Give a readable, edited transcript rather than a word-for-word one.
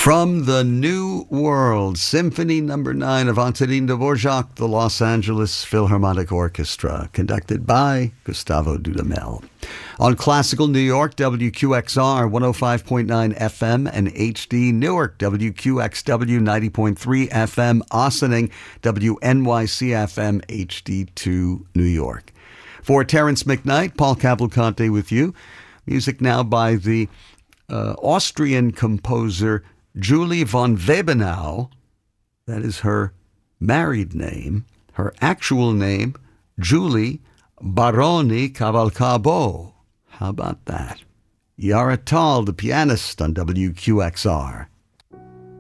From the New World, Symphony No. 9 of Antonin Dvorak, the Los Angeles Philharmonic Orchestra, conducted by Gustavo Dudamel. On Classical New York, WQXR 105.9 FM and HD, Newark, WQXW 90.3 FM, Ossining, WNYC FM HD2, New York. For Terrence McKnight, Paul Cavalcante with you. Music now by the Austrian composer Julie von Webenau. That is her married name. Her actual name, Julie Baroni Cavalcabo. How about that? Yara Tal, the pianist on WQXR.